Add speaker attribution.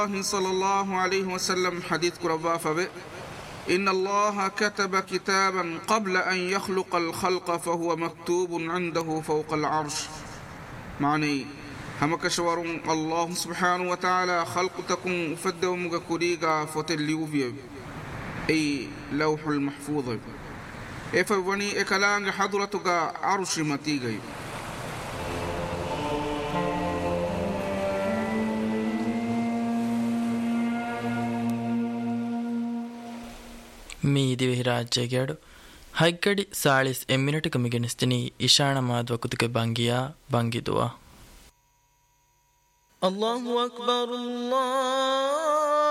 Speaker 1: صلى الله عليه وسلم حديث كربا فبئ إن الله كتب كتابا قبل أن يخلق الخلق فهو مكتوب عنده فوق العرش. معني هم كشورون الله سبحانه وتعالى خلقتكم فدهم كريغا فتليوبيا أي لوح المحفوظ إفوني إكلان حضرتك عرش متيجي.
Speaker 2: ಮೀ ದಿವೆಹಿ ರಾಜ್ಯಗೆಡು ಹೈಗಡಿ ಸಾಳಿಸ್ ಎಮ್ಮಿನಟಿಕ ಮಿಗೆನಿಸ್ತಿನಿ ಇಶಾಣ ಮಾದ್ವ ಕುತುಕೆ ಬಂಗಿಯಾ ಬಂಗಿದುವ
Speaker 3: ಅಲ್ಲಾಹು ಅಕ್ಬರ್ ಅಲ್ಲಾಹ್